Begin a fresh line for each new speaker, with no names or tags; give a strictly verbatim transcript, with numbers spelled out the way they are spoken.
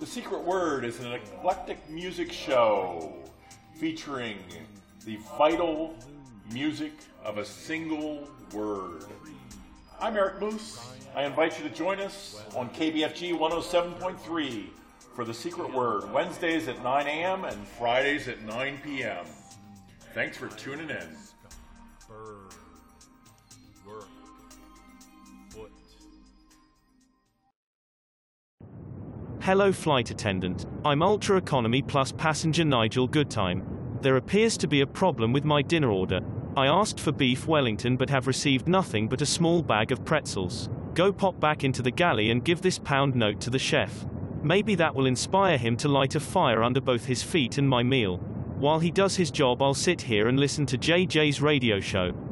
The Secret Word is an eclectic music show featuring the vital music of a single word. I'm Eric Moose. I invite you to join us on K B F G one oh seven point three for The Secret Word, Wednesdays at nine a.m. and Fridays at nine p.m. Thanks for tuning in.
Bird. Work. Foot.
Hello flight attendant, I'm Ultra Economy Plus passenger Nigel Goodtime. There appears to be a problem with my dinner order. I asked for beef Wellington but have received nothing but a small bag of pretzels. Go pop back into the galley and give this pound note to the chef. Maybe that will inspire him to light a fire under both his feet and my meal. While he does his job, I'll sit here and listen to J J's radio show.